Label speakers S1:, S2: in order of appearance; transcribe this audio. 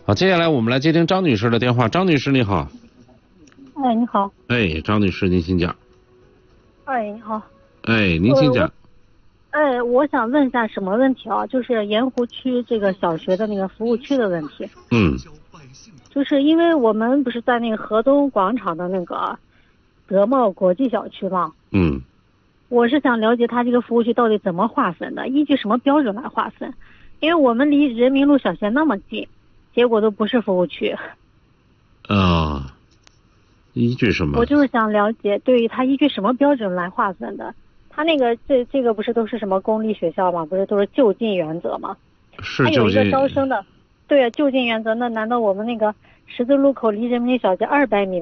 S1: 好，接下来我们来接听张女士的电话。张女士，你好。
S2: 哎，你好。
S1: 哎，张女士，您请讲。
S2: 哎，你好。
S1: 哎，您请讲。
S2: 我想问一下什么问题啊？就是盐湖区这个小学的那个服务区的问题。就是因为我们不是在那个河东广场的那个德茂国际小区嘛。我是想了解他这个服务区到底怎么划分的，依据什么标准来划分？因为我们离人民路小学那么近，结果都不是服务区。
S1: 依据什么？
S2: 我就是想了解，对于他依据什么标准来划分的？他那个这个不是都是什么公立学校吗？不是都是就近原则吗？
S1: 是就近。
S2: 还有一个招生的，对啊，就近原则。那难道我们那个十字路口离人民小学200米